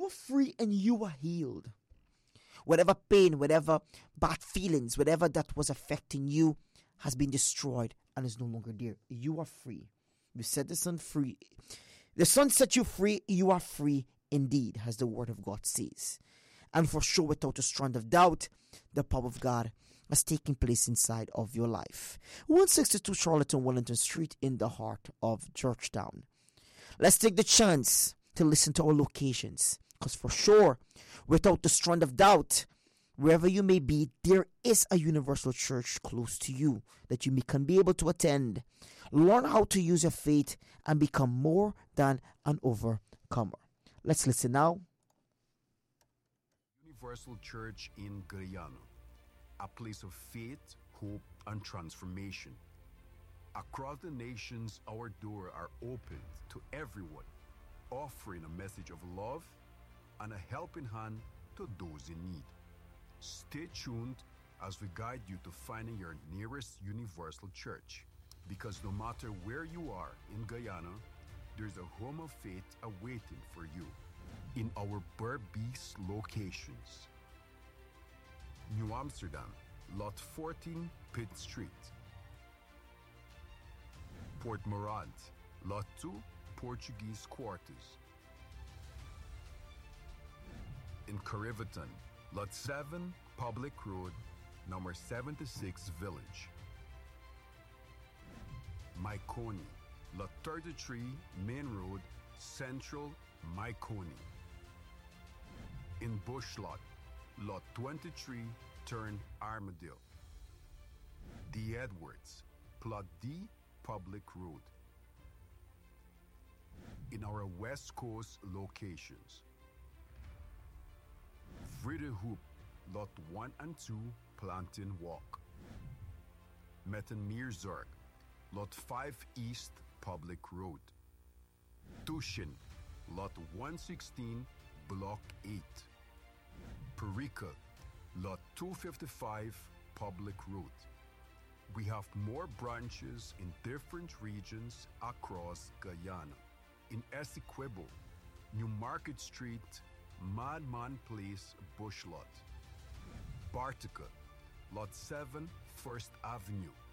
are free and you are healed. Whatever pain, whatever bad feelings, whatever that was affecting you has been destroyed and is no longer there. You are free. You set the Son free. The Son set you free. You are free indeed, as the Word of God says. And for sure, without a strand of doubt, the power of God has taken place inside of your life. 162 Charlotte Wellington Street in the heart of Georgetown. Let's take the chance to listen to our locations, because for sure, without the strand of doubt, wherever you may be, there is a universal church close to you that you can be able to attend. Learn how to use your faith and become more than an overcomer. Let's listen now. Universal Church in Guyana, a place of faith, hope, and transformation. Across the nations, our doors are opened to everyone, offering a message of love and a helping hand to those in need. Stay tuned as we guide you to finding your nearest universal church, because no matter where you are in Guyana, there's a home of faith awaiting for you in our Berbice locations. New Amsterdam, Lot 14, Pitt Street. Port Morant, Lot 2, Portuguese Quarters. In Corriverton, Lot 7, Public Road, number 76, Village. Myconi, Lot 33, Main Road, Central, Myconi. In Bushlot, Lot 23, Turn Armadale. The Edwards, Plot D, Public Road. In our West Coast locations, Vridehoop, Lot 1 and 2, Plantain Walk. Mettenmeerzorg, Lot 5 East, Public Road. Tushin, Lot 116, Block 8. Perica, Lot 255, Public Road. We have more branches in different regions across Guyana. In Essequibo, New Market Street, Madman Place, Bushlot. Bartica, Lot 7, First Avenue.